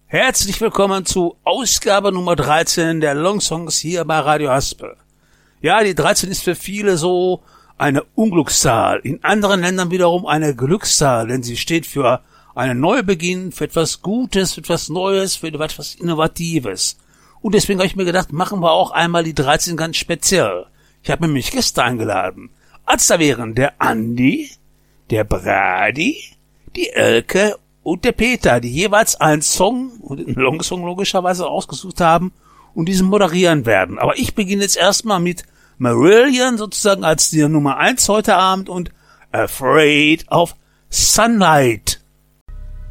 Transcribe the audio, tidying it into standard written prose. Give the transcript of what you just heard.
Herzlich willkommen zu Ausgabe Nummer 13 der Longsongs hier bei Radio Haspel. Ja, die 13 ist für viele so eine Unglückszahl, in anderen Ländern wiederum eine Glückszahl, denn sie steht für einen Neubeginn, für etwas Gutes, für etwas Neues, für etwas Innovatives. Und deswegen habe ich mir gedacht, machen wir auch einmal die 13 ganz speziell. Ich habe nämlich Gäste eingeladen. Als da wären der Andi, der Brady, die Elke und der Peter, die jeweils einen Song und einen Longsong logischerweise ausgesucht haben und diesen moderieren werden. Aber ich beginne jetzt erstmal mit Marillion sozusagen als die Nummer 1 heute Abend und Afraid of Sunlight.